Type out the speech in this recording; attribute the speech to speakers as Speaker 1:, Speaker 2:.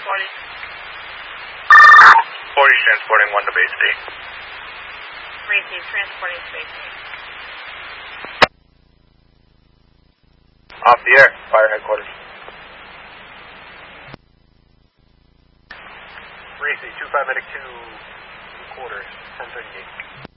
Speaker 1: 40.
Speaker 2: 40 transporting 1 to base B.
Speaker 1: Receive, transporting space B.
Speaker 2: Off the air, fire headquarters.
Speaker 3: Receive, 25 medic 2 quarters, 1038.